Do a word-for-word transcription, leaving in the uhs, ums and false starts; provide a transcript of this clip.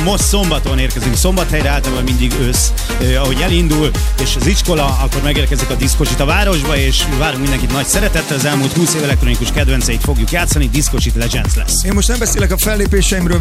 most szombaton érkezünk Szombathelyre, általában mindig ősz, eh, ahogy elindul, és az iskola, akkor megérkezik a Diszkocsit a városba, és várunk mindenkit nagy szeretettel. Az elmúlt húsz év elektronikus kedvenceit fogjuk játszani, Diszkocsit Legends lesz. Én most nem beszélek a fellépéseimről,